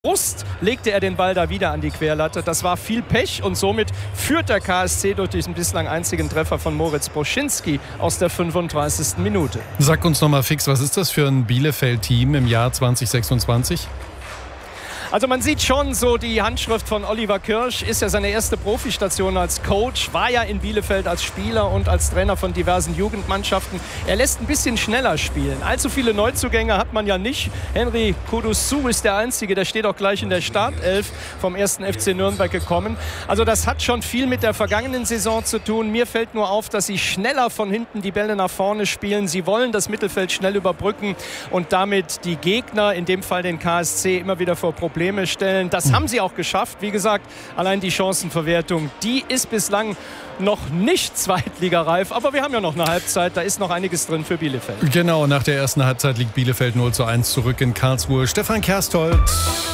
Brust legte er den Ball da wieder an die Querlatte. Das war viel Pech und somit führt der KSC durch diesen bislang einzigen Treffer von Moritz Broschinski aus der 35. Minute. Sag uns nochmal fix, was ist das für ein Bielefeld-Team im Jahr 2026? Also man sieht schon so die Handschrift von Oliver Kirsch, ist ja seine erste Profistation als Coach, war ja in Bielefeld als Spieler und als Trainer von diversen Jugendmannschaften. Er lässt ein bisschen schneller spielen. Allzu viele Neuzugänge hat man ja nicht. Henry Kudusu ist der Einzige, der steht auch gleich in der Startelf vom 1. FC Nürnberg gekommen. Also das hat schon viel mit der vergangenen Saison zu tun. Mir fällt nur auf, dass sie schneller von hinten die Bälle nach vorne spielen. Sie wollen das Mittelfeld schnell überbrücken und damit die Gegner, in dem Fall den KSC, immer wieder vor Probleme stellen. Das haben sie auch geschafft. Wie gesagt, allein die Chancenverwertung, die ist bislang noch nicht zweitligareif. Aber wir haben ja noch eine Halbzeit. Da ist noch einiges drin für Bielefeld. Genau, nach der ersten Halbzeit liegt Bielefeld 0:1 zurück in Karlsruhe. Stefan Kersthold.